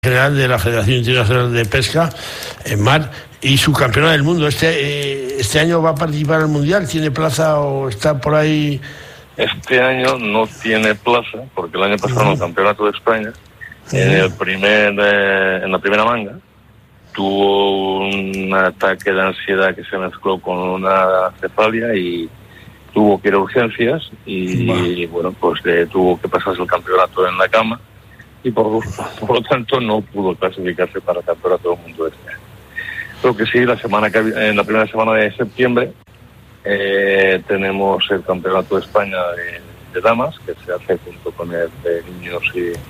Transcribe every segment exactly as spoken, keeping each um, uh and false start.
general de la Federación Internacional de Pesca en Mar y subcampeona del mundo. Este eh, este año va a participar en el Mundial. ¿Tiene plaza o está por ahí? Este año no tiene plaza porque el año pasado uh-huh. en el Campeonato de España, uh-huh. en el primer eh, en la primera manga tuvo un ataque de ansiedad que se mezcló con una cefalia y tuvo que ir a urgencias y, uh-huh. y bueno, pues eh, tuvo que pasarse el campeonato en la cama. Y por, por lo tanto no pudo clasificarse para el Campeonato del Mundo de este año. Creo que sí, la semana que, en la primera semana de septiembre eh, tenemos el Campeonato de España de, de Damas, que se hace junto con el de niños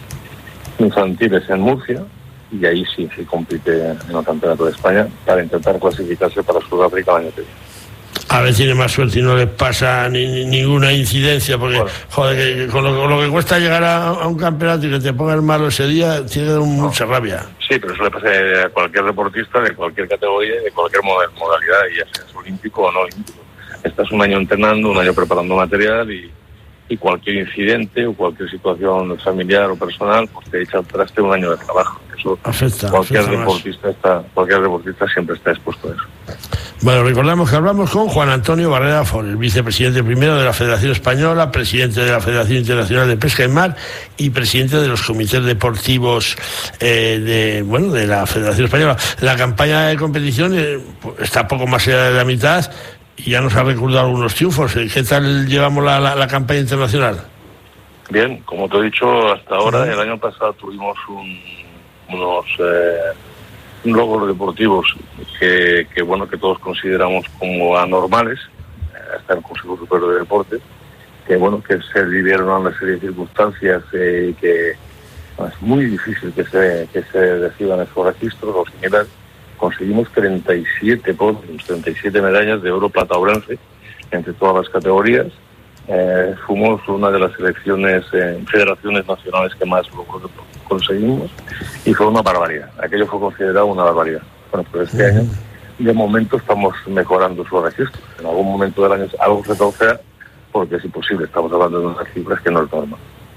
y infantiles en Murcia, y ahí sí se compite en el Campeonato de España para intentar clasificarse para Sudáfrica el año que viene. A ver, tiene más suerte y no le pasa ni, ni, ninguna incidencia, porque bueno, joder, que, con, lo, con lo que cuesta llegar a, a un campeonato y que te pongan malo ese día, tiene no. mucha rabia. Sí, pero eso le pasa a cualquier deportista de cualquier categoría, de cualquier modalidad, ya sea olímpico o no olímpico. Estás un año entrenando, un año preparando material y, y cualquier incidente o cualquier situación familiar o personal, pues te echa al traste un año de trabajo. Eso afecta, cualquier afecta deportista está, cualquier deportista siempre está expuesto a eso. Bueno, recordamos que hablamos con Juan Antonio Barrera Fort, el vicepresidente primero de la Federación Española, presidente de la Federación Internacional de Pesca en Mar y presidente de los comités deportivos eh, de bueno de la Federación Española. La campaña de competición eh, está poco más allá de la mitad y ya nos ha recordado algunos triunfos. ¿Qué tal llevamos la, la, la campaña internacional? Bien, como te he dicho, hasta ahora, el año pasado tuvimos un, unos... Eh, logros deportivos que, que bueno que todos consideramos como anormales hasta el Consejo Superior de Deportes, que bueno que se vivieron a una serie de circunstancias y eh, que bueno, es muy difícil que se que se decidan esos registros o similares. Conseguimos treinta y siete podios, treinta y siete medallas de oro, plata o bronce entre todas las categorías. Eh, fuimos una de las selecciones eh, federaciones nacionales que más logros conseguimos y fue una barbaridad. Aquello fue considerado una barbaridad. Bueno, pero este año de momento estamos mejorando sus registros. En algún momento del año algo se torcerá porque es imposible, estamos hablando de unas cifras que no es normal.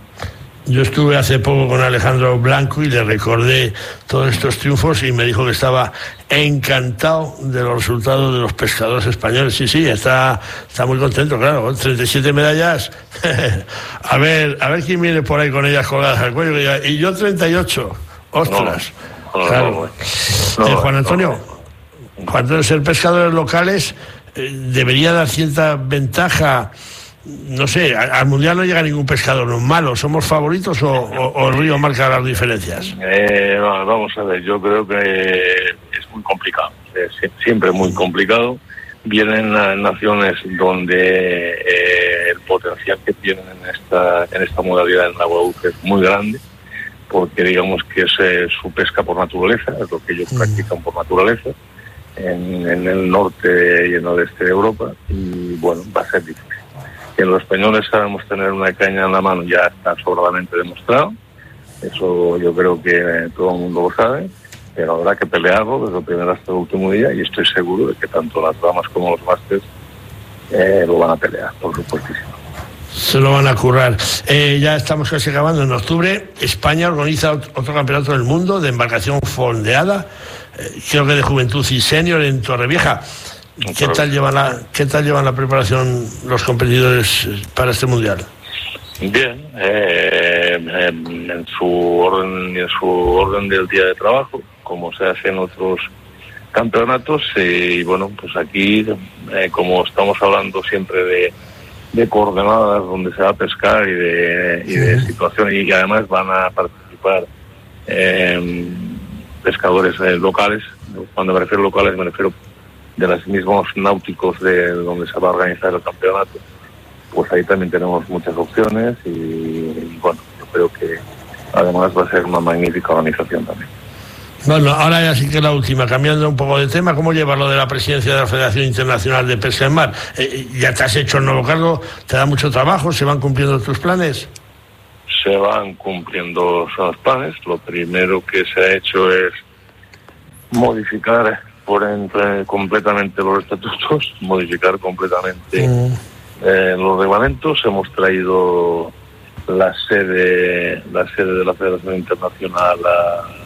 Yo estuve hace poco con Alejandro Blanco y le recordé todos estos triunfos y me dijo que estaba encantado de los resultados de los pescadores españoles. Sí, sí, está, está muy contento, claro, con treinta y siete medallas. a ver, a ver quién viene por ahí con ellas colgadas al cuello. Y yo treinta y ocho. Ostras. No, no, claro. no, no, no, eh, Juan Antonio, no, no. cuando ser pescadores locales eh, debería dar cierta ventaja. No sé, al Mundial no llega ningún pescador, ¿no? ¿Malo? ¿Somos favoritos o, o, o el río marca las diferencias? Eh, no, vamos a ver, yo creo que es muy complicado, es siempre muy complicado. Vienen naciones donde eh, el potencial que tienen en esta en esta modalidad en el agua dulce es muy grande, porque digamos que es eh, su pesca por naturaleza, es lo que ellos mm. practican por naturaleza, en, en el norte y en el oeste de Europa, y bueno, va a ser difícil. Que los españoles sabemos tener una caña en la mano ya está sobradamente demostrado, eso yo creo que todo el mundo lo sabe, pero habrá que pelearlo desde el primer hasta el último día y estoy seguro de que tanto las damas como los másters eh, lo van a pelear, por supuestísimo. Se lo van a currar. Eh, ya estamos casi acabando. En octubre España organiza otro campeonato del mundo de embarcación fondeada, eh, creo que de juventud y senior en Torrevieja. ¿Qué tal llevan la, qué tal llevan la preparación los competidores para este mundial? Bien, eh, en, en su orden, en su orden del día de trabajo, como se hace en otros campeonatos, eh, y bueno, pues aquí, eh, como estamos hablando siempre de, de coordenadas donde se va a pescar y de, y de sí. situación, y que además van a participar eh, pescadores eh, locales. Cuando me refiero a locales me refiero de los mismos náuticos de donde se va a organizar el campeonato, pues ahí también tenemos muchas opciones y, y bueno, yo creo que además va a ser una magnífica organización también. Bueno, ahora ya sí que la última, cambiando un poco de tema, ¿cómo llevas lo de la presidencia de la Federación Internacional de Pesca en Mar? Eh, ¿Ya te has hecho el nuevo cargo? ¿Te da mucho trabajo? ¿Se van cumpliendo tus planes? Se van cumpliendo los planes. Lo primero que se ha hecho es modificar por entre completamente los estatutos, modificar completamente mm. eh, los reglamentos. Hemos traído la sede la sede de la Federación Internacional a